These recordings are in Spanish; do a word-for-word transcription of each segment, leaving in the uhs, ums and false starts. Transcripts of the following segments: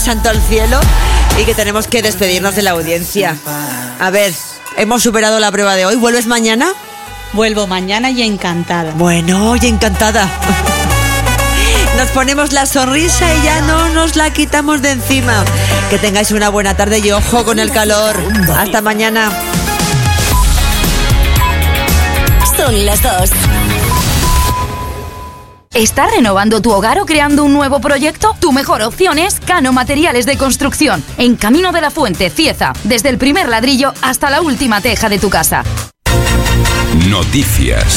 santo al cielo y que tenemos que despedirnos de la audiencia. A ver, hemos superado la prueba de hoy. ¿Vuelves mañana? Vuelvo mañana y encantada. Bueno, y encantada. Nos ponemos la sonrisa y ya no nos la quitamos de encima. Que tengáis una buena tarde y ojo con el calor. Hasta mañana. Son las dos. ¿Estás renovando tu hogar o creando un nuevo proyecto? Tu mejor opción es Cano Materiales de Construcción, en Camino de la Fuente, Cieza, desde el primer ladrillo hasta la última teja de tu casa. Noticias.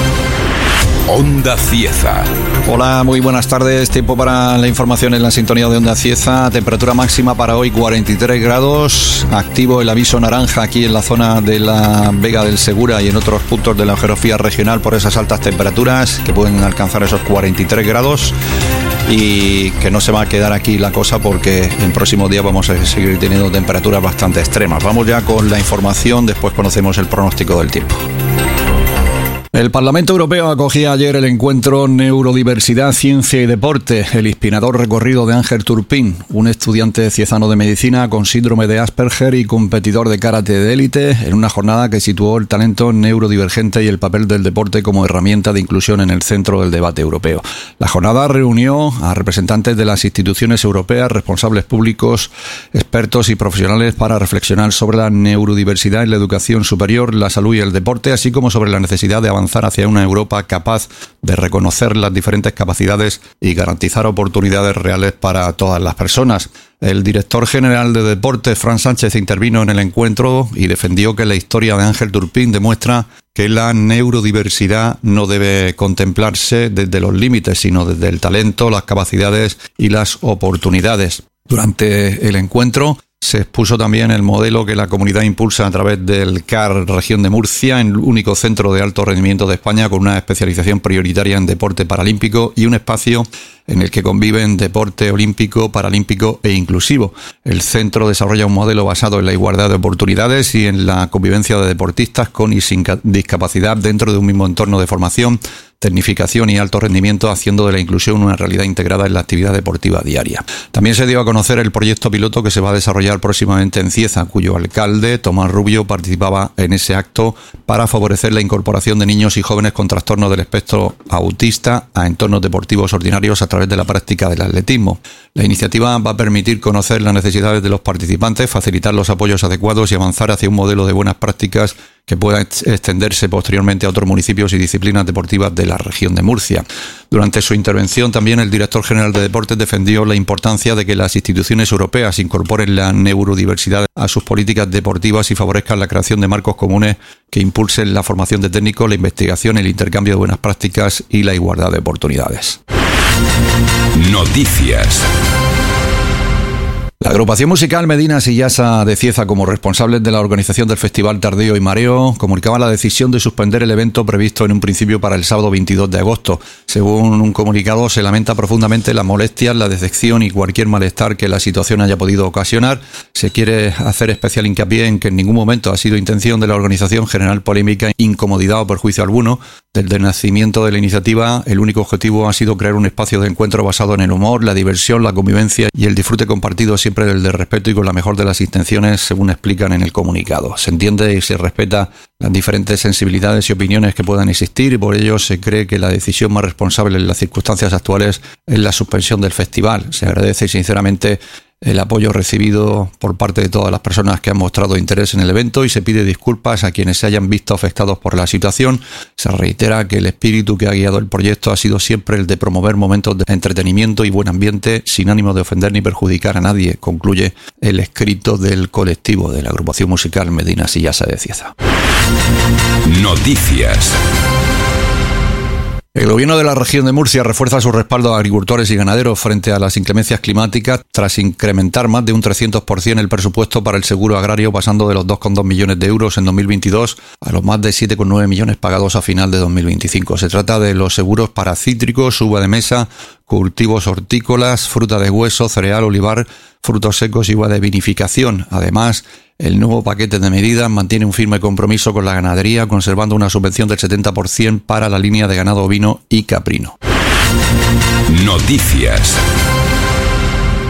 Onda Cieza. Hola, muy buenas tardes. Tiempo para la información en la sintonía de Onda Cieza. Temperatura máxima para hoy cuarenta y tres grados. Activo el aviso naranja aquí en la zona de la Vega del Segura y en otros puntos de la geografía regional por esas altas temperaturas que pueden alcanzar esos cuarenta y tres grados. Y que no se va a quedar aquí la cosa porque en próximos días vamos a seguir teniendo temperaturas bastante extremas. Vamos ya con la información, después conocemos el pronóstico del tiempo. El Parlamento Europeo acogía ayer el encuentro Neurodiversidad, Ciencia y Deporte, el inspirador recorrido de Ángel Turpin, un estudiante ciezano de medicina con síndrome de Asperger y competidor de karate de élite, en una jornada que situó el talento neurodivergente y el papel del deporte como herramienta de inclusión en el centro del debate europeo. La jornada reunió a representantes de las instituciones europeas, responsables públicos, expertos y profesionales para reflexionar sobre la neurodiversidad en la educación superior, la salud y el deporte, así como sobre la necesidad de avanzar hacia una Europa capaz de reconocer las diferentes capacidades y garantizar oportunidades reales para todas las personas. El director general de Deportes, Fran Sánchez, intervino en el encuentro y defendió que la historia de Ángel Turpin demuestra que la neurodiversidad no debe contemplarse desde los límites, sino desde el talento, las capacidades y las oportunidades. Durante el encuentro se expuso también el modelo que la comunidad impulsa a través del C A R Región de Murcia, el único centro de alto rendimiento de España con una especialización prioritaria en deporte paralímpico y un espacio en el que conviven deporte olímpico, paralímpico e inclusivo. El centro desarrolla un modelo basado en la igualdad de oportunidades y en la convivencia de deportistas con y sin discapacidad dentro de un mismo entorno de formación, tecnificación y alto rendimiento, haciendo de la inclusión una realidad integrada en la actividad deportiva diaria. También se dio a conocer el proyecto piloto que se va a desarrollar próximamente en Cieza, cuyo alcalde, Tomás Rubio, participaba en ese acto para favorecer la incorporación de niños y jóvenes con trastornos del espectro autista a entornos deportivos ordinarios a través de la práctica del atletismo. La iniciativa va a permitir conocer las necesidades de los participantes, facilitar los apoyos adecuados y avanzar hacia un modelo de buenas prácticas que pueda extenderse posteriormente a otros municipios y disciplinas deportivas de la región de Murcia. Durante su intervención también el director general de Deportes defendió la importancia de que las instituciones europeas incorporen la neurodiversidad a sus políticas deportivas y favorezcan la creación de marcos comunes que impulsen la formación de técnicos, la investigación, el intercambio de buenas prácticas y la igualdad de oportunidades. Noticias. La agrupación musical Medina Sillasa de Cieza, como responsables de la organización del Festival Tardeo y Mareo, comunicaba la decisión de suspender el evento previsto en un principio para el sábado veintidós de agosto. Según un comunicado, se lamenta profundamente las molestias, la decepción y cualquier malestar que la situación haya podido ocasionar. Se quiere hacer especial hincapié en que en ningún momento ha sido intención de la organización generar polémica, incomodidad o perjuicio alguno. Desde el nacimiento de la iniciativa, el único objetivo ha sido crear un espacio de encuentro basado en el humor, la diversión, la convivencia y el disfrute compartido, siempre del de respeto y con la mejor de las intenciones, según explican en el comunicado. Se entiende y se respeta las diferentes sensibilidades y opiniones que puedan existir y por ello se cree que la decisión más responsable en las circunstancias actuales es la suspensión del festival. Se agradece sinceramente el apoyo recibido por parte de todas las personas que han mostrado interés en el evento y se pide disculpas a quienes se hayan visto afectados por la situación. Se reitera que el espíritu que ha guiado el proyecto ha sido siempre el de promover momentos de entretenimiento y buen ambiente sin ánimo de ofender ni perjudicar a nadie, concluye el escrito del colectivo de la agrupación musical Medina Sillasa de Cieza. Noticias. El gobierno de la región de Murcia refuerza su respaldo a agricultores y ganaderos frente a las inclemencias climáticas tras incrementar más de un trescientos por ciento el presupuesto para el seguro agrario, pasando de los dos coma dos millones de euros en dos mil veintidós a los más de siete coma nueve millones pagados a final de dos mil veinticinco. Se trata de los seguros para cítricos, uva de mesa, cultivos hortícolas, fruta de hueso, cereal, olivar, frutos secos y uva de vinificación. Además, el nuevo paquete de medidas mantiene un firme compromiso con la ganadería, conservando una subvención del setenta por ciento para la línea de ganado ovino y caprino. Noticias.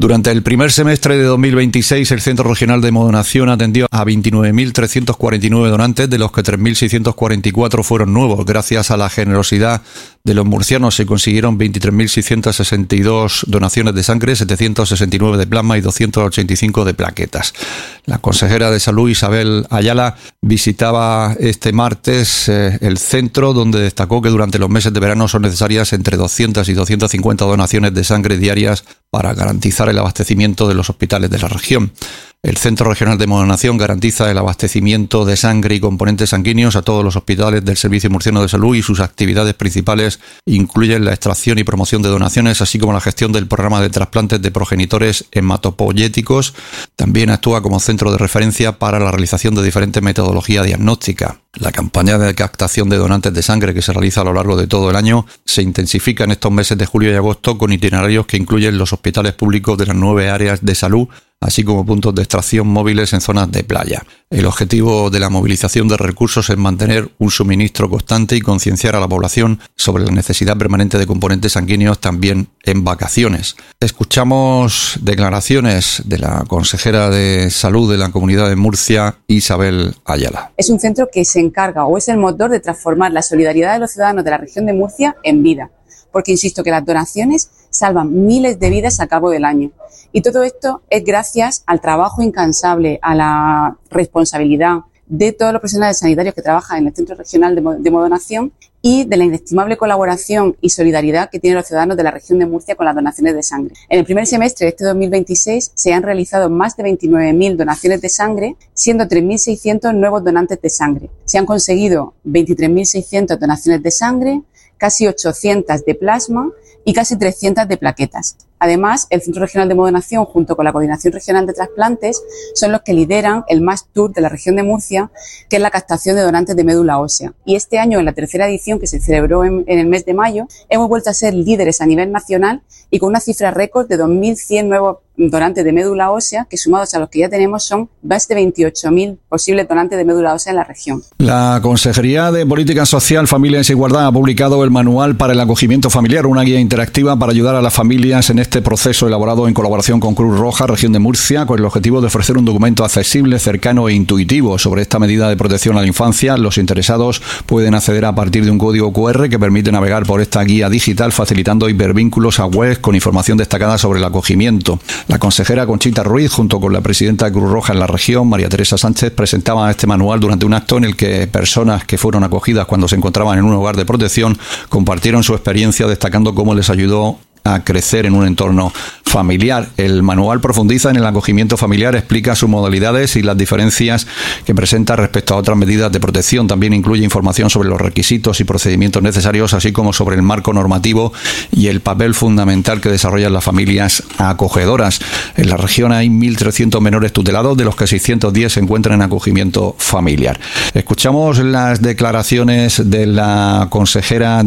Durante el primer semestre de dos mil veintiséis, el Centro Regional de Donación atendió a veintinueve mil trescientos cuarenta y nueve donantes, de los que tres mil seiscientos cuarenta y cuatro fueron nuevos. Gracias a la generosidad de los murcianos se consiguieron veintitrés mil seiscientos sesenta y dos donaciones de sangre, setecientos sesenta y nueve de plasma y doscientos ochenta y cinco de plaquetas. La consejera de Salud, Isabel Ayala, visitaba este martes eh, el centro, donde destacó que durante los meses de verano son necesarias entre doscientas y doscientas cincuenta donaciones de sangre diarias para garantizar el abastecimiento de los hospitales de la región. El Centro Regional de Donación garantiza el abastecimiento de sangre y componentes sanguíneos a todos los hospitales del Servicio Murciano de Salud, y sus actividades principales incluyen la extracción y promoción de donaciones, así como la gestión del programa de trasplantes de progenitores hematopoyéticos. También actúa como centro de referencia para la realización de diferentes metodologías diagnósticas. La campaña de captación de donantes de sangre, que se realiza a lo largo de todo el año, se intensifica en estos meses de julio y agosto con itinerarios que incluyen los hospitales públicos de las nueve áreas de salud, así como puntos de extracción móviles en zonas de playa. El objetivo de la movilización de recursos es mantener un suministro constante y concienciar a la población sobre la necesidad permanente de componentes sanguíneos también en vacaciones. Escuchamos declaraciones de la consejera de Salud de la Comunidad de Murcia, Isabel Ayala. Es un centro que se encarga o es el motor de transformar la solidaridad de los ciudadanos de la región de Murcia en vida, porque insisto que las donaciones salvan miles de vidas a cabo del año. Y todo esto es gracias al trabajo incansable, a la responsabilidad de todos los profesionales sanitarios que trabajan en el Centro Regional de Donación y de la inestimable colaboración y solidaridad que tienen los ciudadanos de la región de Murcia con las donaciones de sangre. En el primer semestre de este dos mil veintiséis se han realizado más de veintinueve mil donaciones de sangre, siendo tres mil seiscientos nuevos donantes de sangre. Se han conseguido veintitrés mil seiscientas donaciones de sangre, casi ochocientas de plasma y casi trescientas de plaquetas. Además, el Centro Regional de Donación, junto con la Coordinación Regional de Trasplantes, son los que lideran el Mass Tour de la región de Murcia, que es la captación de donantes de médula ósea. Y este año, en la tercera edición, que se celebró en, en el mes de mayo, hemos vuelto a ser líderes a nivel nacional y con una cifra récord de dos mil cien nuevos donantes de médula ósea, que sumados a los que ya tenemos son más de veintiocho mil posibles donantes de médula ósea en la región. La Consejería de Política Social, Familias e Igualdad ha publicado el Manual para el Acogimiento Familiar, una guía interactiva para ayudar a las familias en este proceso, elaborado en colaboración con Cruz Roja, región de Murcia, con el objetivo de ofrecer un documento accesible, cercano e intuitivo sobre esta medida de protección a la infancia. Los interesados pueden acceder a partir de un código cu erre que permite navegar por esta guía digital, facilitando hipervínculos a webs con información destacada sobre el acogimiento. La consejera Conchita Ruiz, junto con la presidenta de Cruz Roja en la región, María Teresa Sánchez, presentaban este manual durante un acto en el que personas que fueron acogidas cuando se encontraban en un hogar de protección compartieron su experiencia, destacando cómo les ayudó a crecer en un entorno familiar. El manual profundiza en el acogimiento familiar, explica sus modalidades y las diferencias que presenta respecto a otras medidas de protección. También incluye información sobre los requisitos y procedimientos necesarios, así como sobre el marco normativo y el papel fundamental que desarrollan las familias acogedoras. En la región hay mil trescientos menores tutelados, de los que seiscientos diez se encuentran en acogimiento familiar. Escuchamos las declaraciones de la consejera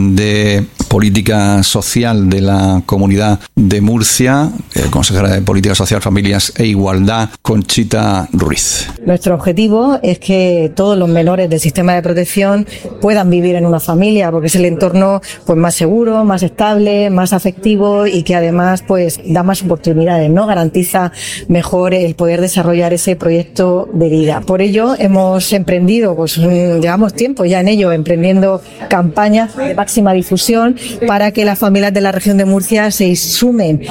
de Política Social de la Comunidad de Murcia, eh, consejera de Política Social, Familias e Igualdad, Conchita Ruiz. Nuestro objetivo es que todos los menores del sistema de protección puedan vivir en una familia, porque es el entorno pues más seguro, más estable, más afectivo y que además pues da más oportunidades, ¿no? Garantiza mejor el poder desarrollar ese proyecto de vida. Por ello hemos emprendido, pues llevamos tiempo ya en ello, emprendiendo campañas de máxima difusión para que las familias de la región de Murcia se sumen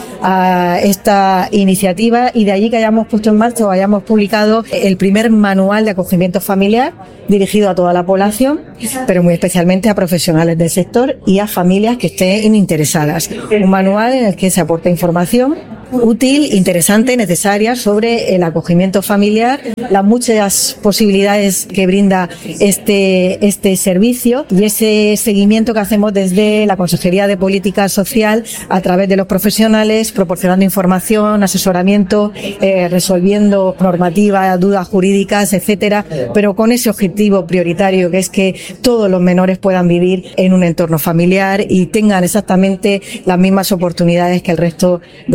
a esta iniciativa, y de allí que hayamos puesto en marcha o hayamos publicado el primer manual de acogimiento familiar dirigido a toda la población, pero muy especialmente a profesionales del sector y a familias que estén interesadas. Un manual en el que se aporta información útil, interesante, necesaria sobre el acogimiento familiar, las muchas posibilidades que brinda este este servicio y ese seguimiento que hacemos desde la Consejería de Política Social a través de los profesionales, proporcionando información, asesoramiento, eh, resolviendo normativas, dudas jurídicas, etcétera, pero con ese objetivo prioritario, que es que todos los menores puedan vivir en un entorno familiar y tengan exactamente las mismas oportunidades que el resto de los menores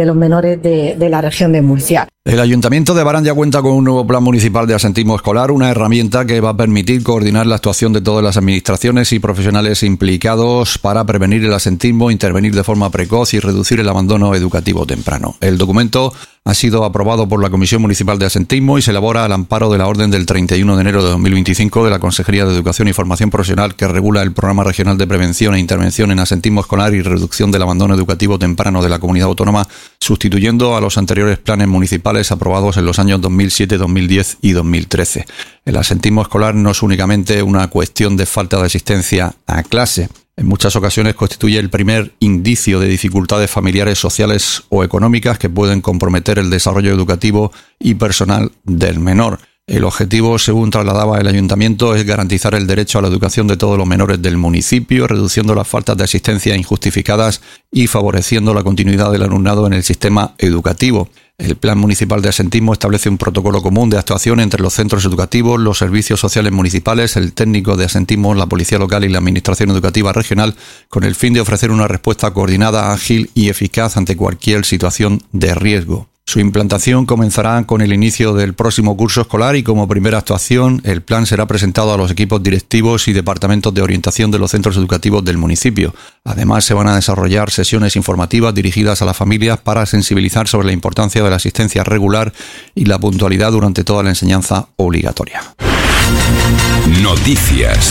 menores de, de la región de Murcia. El Ayuntamiento de Abarán ya cuenta con un nuevo plan municipal de asentismo escolar, una herramienta que va a permitir coordinar la actuación de todas las administraciones y profesionales implicados para prevenir el asentismo, intervenir de forma precoz y reducir el abandono educativo temprano. El documento ha sido aprobado por la Comisión Municipal de Asentismo y se elabora al amparo de la orden del treinta y uno de enero de dos mil veinticinco de la Consejería de Educación y Formación Profesional, que regula el Programa Regional de Prevención e Intervención en Asentismo Escolar y Reducción del Abandono Educativo Temprano de la Comunidad Autónoma, sustituyendo a los anteriores planes municipales aprobados en los años dos mil siete, dos mil diez y dos mil trece. El asentismo escolar no es únicamente una cuestión de falta de asistencia a clase. En muchas ocasiones constituye el primer indicio de dificultades familiares, sociales o económicas que pueden comprometer el desarrollo educativo y personal del menor. El objetivo, según trasladaba el Ayuntamiento, es garantizar el derecho a la educación de todos los menores del municipio, reduciendo las faltas de asistencia injustificadas y favoreciendo la continuidad del alumnado en el sistema educativo. El Plan Municipal de Asentismo establece un protocolo común de actuación entre los centros educativos, los servicios sociales municipales, el técnico de asentismo, la policía local y la administración educativa regional, con el fin de ofrecer una respuesta coordinada, ágil y eficaz ante cualquier situación de riesgo. Su implantación comenzará con el inicio del próximo curso escolar y como primera actuación el plan será presentado a los equipos directivos y departamentos de orientación de los centros educativos del municipio. Además, se van a desarrollar sesiones informativas dirigidas a las familias para sensibilizar sobre la importancia de la asistencia regular y la puntualidad durante toda la enseñanza obligatoria. Noticias.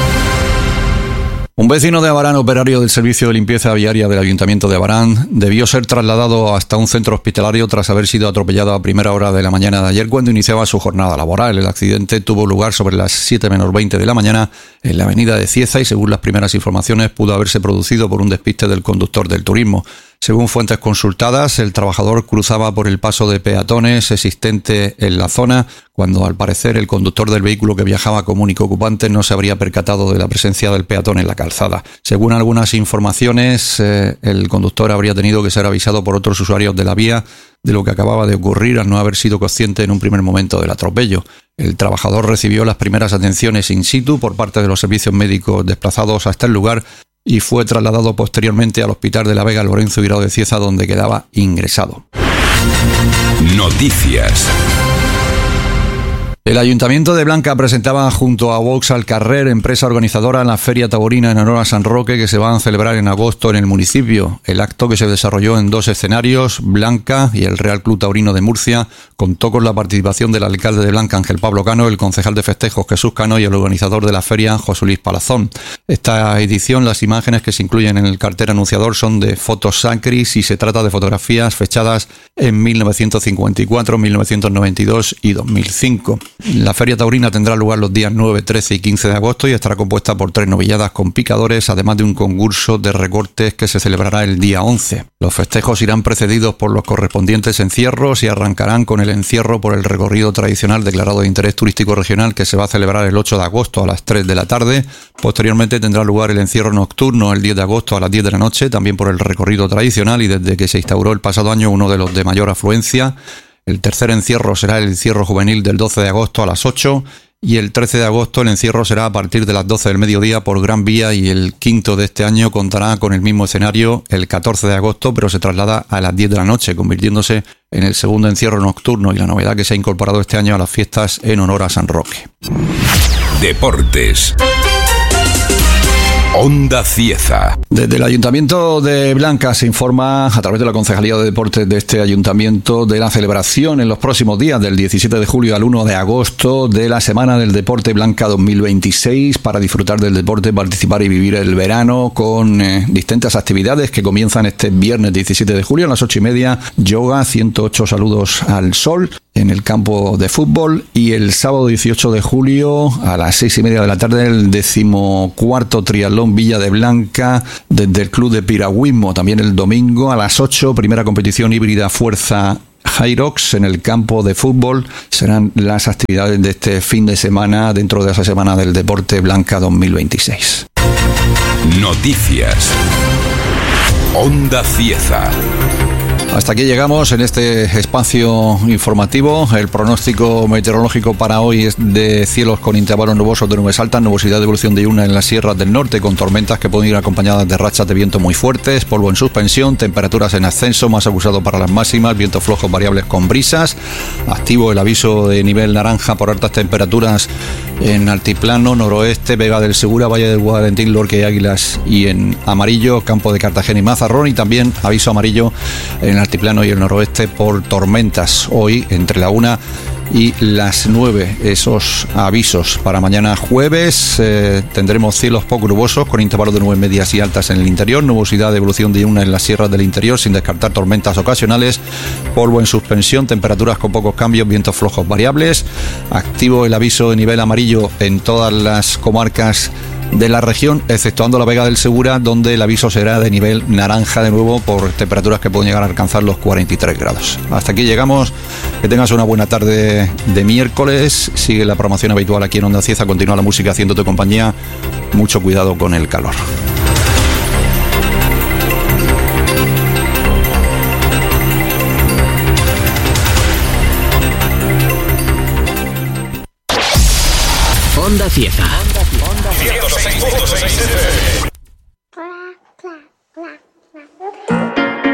Un vecino de Abarán, operario del Servicio de Limpieza Viaria del Ayuntamiento de Abarán, debió ser trasladado hasta un centro hospitalario tras haber sido atropellado a primera hora de la mañana de ayer cuando iniciaba su jornada laboral. El accidente tuvo lugar sobre las siete menos veinte de la mañana en la avenida de Cieza y, según las primeras informaciones, pudo haberse producido por un despiste del conductor del turismo. Según fuentes consultadas, el trabajador cruzaba por el paso de peatones existente en la zona cuando, al parecer, el conductor del vehículo que viajaba como único ocupante no se habría percatado de la presencia del peatón en la calzada. Según algunas informaciones, eh, el conductor habría tenido que ser avisado por otros usuarios de la vía de lo que acababa de ocurrir al no haber sido consciente en un primer momento del atropello. El trabajador recibió las primeras atenciones in situ por parte de los servicios médicos desplazados hasta el lugar y fue trasladado posteriormente al Hospital de la Vega Lorenzo Guirao de Cieza, donde quedaba ingresado. Noticias. El Ayuntamiento de Blanca presentaba junto a Vox al Carrer, empresa organizadora, la Feria Taurina en honor a San Roque, que se va a celebrar en agosto en el municipio. El acto, que se desarrolló en dos escenarios, Blanca y el Real Club Taurino de Murcia, contó con la participación del alcalde de Blanca, Ángel Pablo Cano, el concejal de festejos, Jesús Cano, y el organizador de la feria, José Luis Palazón. Esta edición, las imágenes que se incluyen en el cartel anunciador son de fotos sacris y se trata de fotografías fechadas en mil novecientos cincuenta y cuatro, mil novecientos noventa y dos y dos mil cinco. La Feria Taurina tendrá lugar los días nueve, trece y quince de agosto y estará compuesta por tres novilladas con picadores, además de un concurso de recortes que se celebrará el día once. Los festejos irán precedidos por los correspondientes encierros y arrancarán con el encierro por el recorrido tradicional declarado de interés turístico regional, que se va a celebrar el ocho de agosto a las tres de la tarde. Posteriormente tendrá lugar el encierro nocturno el diez de agosto a las diez de la noche, también por el recorrido tradicional y desde que se instauró el pasado año uno de los de mayor afluencia. El tercer encierro será el encierro juvenil del doce de agosto a las ocho y el trece de agosto el encierro será a partir de las doce del mediodía por Gran Vía, y el quinto de este año contará con el mismo escenario el catorce de agosto, pero se traslada a las diez de la noche, convirtiéndose en el segundo encierro nocturno y la novedad que se ha incorporado este año a las fiestas en honor a San Roque. Deportes. Onda Cieza. Desde el Ayuntamiento de Blanca se informa a través de la Concejalía de Deportes de este Ayuntamiento de la celebración en los próximos días, del diecisiete de julio al uno de agosto, de la Semana del Deporte Blanca dos mil veintiséis, para disfrutar del deporte, participar y vivir el verano con eh, distintas actividades que comienzan este viernes diecisiete de julio a las ocho y media, yoga, ciento ocho saludos al sol en el campo de fútbol, y el sábado dieciocho de julio a las seis y media de la tarde el decimocuarto triatlón Villa de Blanca desde el Club de Piragüismo. También el domingo a las ocho, primera competición híbrida Fuerza Hyrox en el campo de fútbol. Serán las actividades de este fin de semana dentro de esa Semana del Deporte Blanca dos mil veintiséis. Noticias. Onda Cieza. Hasta aquí llegamos en este espacio informativo. El pronóstico meteorológico para hoy es de cielos con intervalos nubosos de nubes altas, nubosidad de evolución diurna en las sierras del norte, con tormentas que pueden ir acompañadas de rachas de viento muy fuertes, polvo en suspensión, temperaturas en ascenso, más acusado para las máximas, vientos flojos variables con brisas. Activo el aviso de nivel naranja por altas temperaturas en altiplano, noroeste, Vega del Segura, Valle del Guadalentín, Lorca y Águilas, y en amarillo, Campo de Cartagena y Mazarrón, y también aviso amarillo en altiplano y el noroeste por tormentas. Hoy entre la una y las nueve esos avisos. Para mañana jueves eh, tendremos cielos poco nubosos con intervalos de nubes medias y altas en el interior, nubosidad de evolución diurna en las sierras del interior sin descartar tormentas ocasionales, polvo en suspensión, temperaturas con pocos cambios, vientos flojos variables. Activo el aviso de nivel amarillo en todas las comarcas de la región, exceptuando la Vega del Segura, donde el aviso será de nivel naranja de nuevo por temperaturas que pueden llegar a alcanzar los cuarenta y tres grados. Hasta aquí llegamos. Que tengas una buena tarde de miércoles. Sigue la programación habitual aquí en Onda Cieza. Continúa la música haciéndote compañía. Mucho cuidado con el calor. Onda Cieza. ciento seis punto seis